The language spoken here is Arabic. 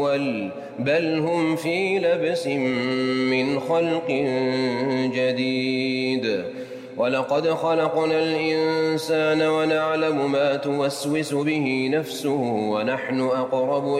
بل هم في لبس من خلق جديد ولقد خلقنا الإنسان ونعلم ما توسوس به نفسه ونحن أقرب